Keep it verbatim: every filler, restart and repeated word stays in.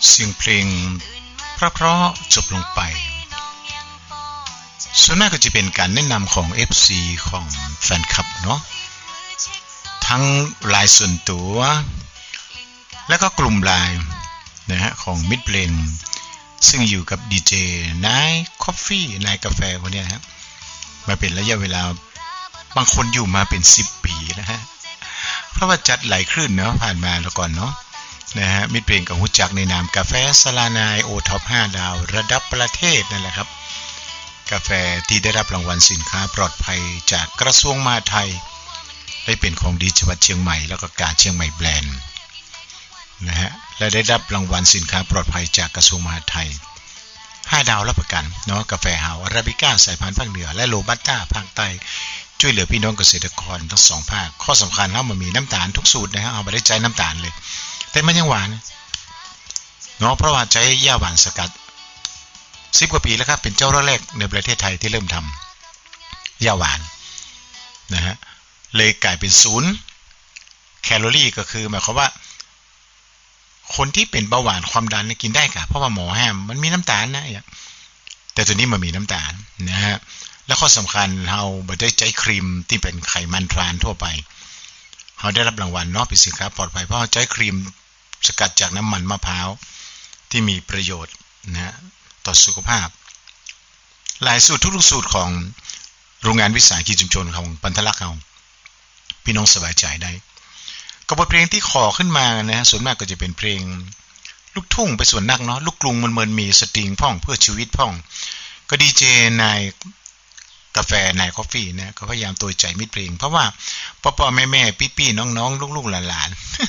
เสียงเพลงเพราะๆจบลงไปส่วนมากก็จะเป็นการแนะนำของ เอฟ ซี ของแฟนคลับเนาะทั้งรายส่วนตัวและก็กลุ่มรายนะฮะของมิดเพลงซึ่งอยู่กับดีเจนายคอฟฟี่นายกาแฟคนนี้ฮะมาเป็นระยะเวลาบางคนอยู่มาเป็นสิบปีนะฮะเพราะว่าจัดหลายคลื่นเนาะผ่านมาแล้วก่อนเนาะนะฮะมิดเพลงกับฮู้จักในนามกาแฟสลานายโอท็อปห้าดาวระดับประเทศนั่นแหละครับกาแฟที่ได้รับรางวัลสินค้าปลอดภัยจากกระทรวงมหาดไทยได้เป็นของดีจังหวัดเชียงใหม่แล้วก็กาเชียงใหม่แบรนด์นะฮะและได้รับรางวัลสินค้าปลอดภัยจากกระทรวงมหาดไทยห้าดาวรับประกันเนาะกาแฟเฮาอาราบิก้าสายพันธุ์ภาคเหนือและโรบัสต้าภาคใต้ช่วยเหลือพี่น้องเกษตรกรทั้งสองภาคข้อสำคัญเฮามันมีน้ำตาลทุกสูตรนะฮะเอาบ่ได้ใจน้ำตาลเลยแต่มันยังหวานเนาะเพราะว่าใช้หญ้าหวานสกัดสิบกว่าปีแล้วครับเป็นเจ้าแรกในประเทศไทยที่เริ่มทำหญ้าหวานนะฮะเลยกลายเป็นศูนย์แคลอรี่ก็คือหมายความว่าคนที่เป็นเบาหวานความดันกินได้ค่ะเพราะว่าหมอห้ามมันมีน้ำตาลนะแต่ตัวนี้มันมีน้ำตาลนะฮะแล้วข้อสำคัญเราไม่ได้ใช้ครีมที่เป็นไขมันทรานทั่วไปเราได้รับรางวัลเนาะเป็นสินค้าปลอดภัยเพราะเราใช้ครีมสกัดจากน้ำมันมะพร้าวที่มีประโยชน์นะต่อสุขภาพหลายสูตรทุกๆสูตรของโรงงานวิสาหกิจชุมชนของปันทลักษณ์เราพี่น้องสบายใจได้กับบทเพลงที่ขอขึ้นมานะฮะส่วนมากก็จะเป็นเพลงลูกทุ่งไปส่วนนักเนาะลูกกรุงมันเหมือนมีสตริงพ่องเพื่อชีวิตพ่องก็ดีเจนายกาแฟนายคอฟฟี่นะก็พยายามตัวใจมิดเพลงเพราะว่าพ่อๆแม่ๆพี่ๆน้องๆลูกๆหลานๆ